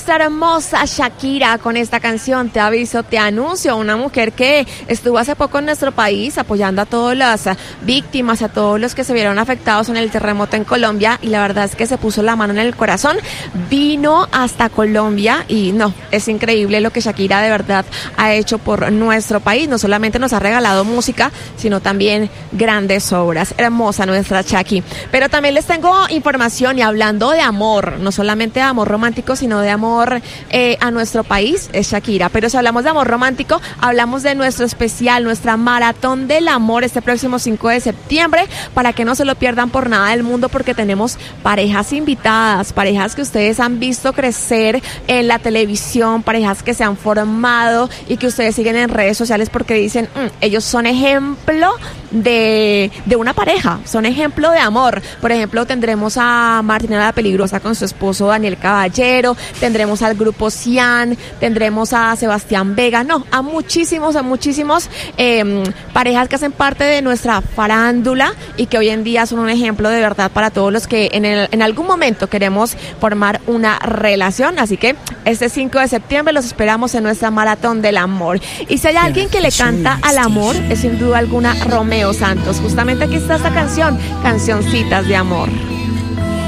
nuestra hermosa Shakira con esta canción Te Aviso, Te Anuncio, una mujer que estuvo hace poco en nuestro país apoyando a todas las víctimas, a todos los que se vieron afectados en el terremoto en Colombia, y la verdad es que se puso la mano en el corazón, vino hasta Colombia y no, es increíble lo que Shakira de verdad ha hecho por nuestro país. No solamente nos ha regalado música, sino también grandes obras. Hermosa nuestra Shaki. Pero también les tengo información, y hablando de amor, no solamente de amor romántico, sino de amor a nuestro país, es Shakira. Pero si hablamos de amor romántico, hablamos de nuestro especial, nuestra maratón del amor este próximo 5 de septiembre, para que no se lo pierdan por nada del mundo, porque tenemos parejas invitadas, parejas que ustedes han visto crecer en la televisión, parejas que se han formado y que ustedes siguen en redes sociales porque dicen, ellos son ejemplo de una pareja, son ejemplo de amor. Por ejemplo, tendremos a Martina la Peligrosa con su esposo Daniel Caballero, tendremos al grupo Cian, tendremos a Sebastián Vega, a muchísimos parejas que hacen parte de nuestra farándula y que hoy en día son un ejemplo de verdad para todos los que en algún momento queremos formar una relación. Así que este 5 de septiembre los esperamos en nuestra maratón del amor. Y si hay alguien que le canta al amor, es sin duda alguna Romeo Santos. Justamente aquí está esta canción, Cancioncitas de Amor.